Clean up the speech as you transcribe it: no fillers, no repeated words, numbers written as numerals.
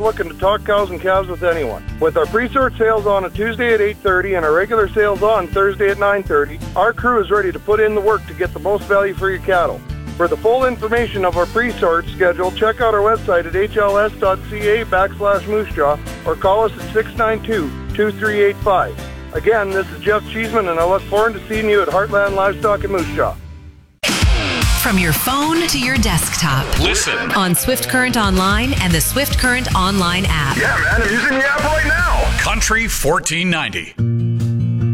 looking to talk cows and calves with anyone. With our pre-sort sales on a Tuesday at 8:30 and our regular sales on Thursday at 9:30, our crew is ready to put in the work to get the most value for your cattle. For the full information of our pre-sort schedule, check out our website at hls.ca/moosejaw or call us at 692-2385. Again, this is Jeff Cheeseman, and I look forward to seeing you at Heartland Livestock in Moose Jaw. From your phone to your desktop. Listen on Swift Current Online and the Swift Current Online app. Yeah, man, I'm using the app right now. Country 1490.